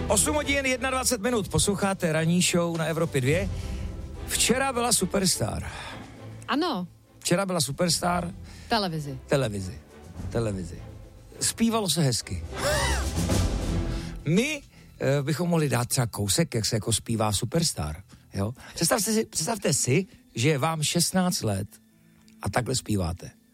8 hodin 21 minut, posloucháte ranní show na Evropě 2. Včera byla Superstar. Ano. Včera byla Superstar. Televizi. Zpívalo se hezky. My bychom mohli dát třeba kousek, jak se jako zpívá Superstar. Jo? Představte si, že je vám 16 let a takhle zpíváte.